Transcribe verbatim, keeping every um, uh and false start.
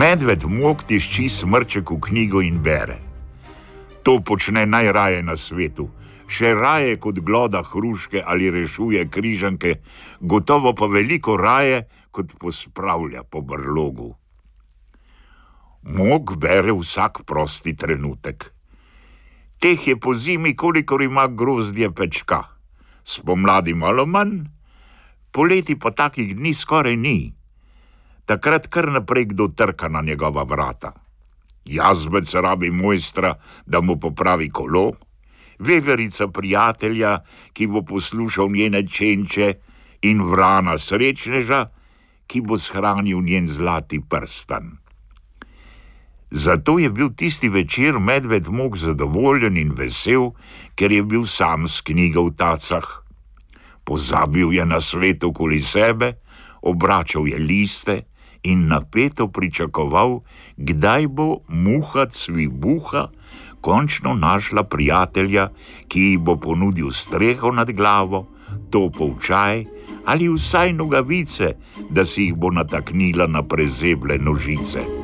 Medved Mok tišči smrček v knjigo in bere. To počne najraje na svetu, še raje kot gloda hruške ali rešuje križanke, gotovo pa veliko raje kot pospravlja po brlogu. Mok bere vsak prosti trenutek. Teh je po zimi, kolikor ima grozdje pečka. Spomladi malo manj, poleti pa takih dni skoraj ni. Takrat kar naprej kdo trka na njegova vrata. Jazbec rabi mojstra, da mu popravi kolo, veverica prijatelja, ki bo poslušal njene čenče, in vrana srečneža, ki bo shranil njen zlati prstan. Zato je bil tisti večer Medved Mok zadovoljen in vesel, ker je bil sam s knjigo v tacah. Pozabil je na svet okoli sebe, obračal je liste in napeto pričakoval, kdaj bo muha cvibuha končno našla prijatelja, ki ji bo ponudil streho nad glavo, topel čaj ali vsaj nogavice, da si jih bo nataknila na prezeble nožice.